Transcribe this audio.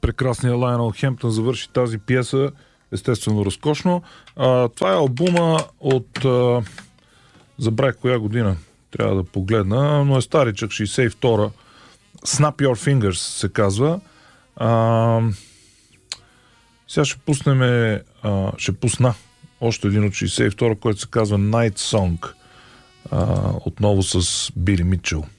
прекрасния Лайонел Хемптън завърши тази пиеса, естествено разкошно. Това е албума от... забравих коя година, трябва да погледна, но е старичък, 62-а. Snap Your Fingers се казва. Сега ще пусна още един от 62-а, който се казва Night Song. Отново с Били Митчел.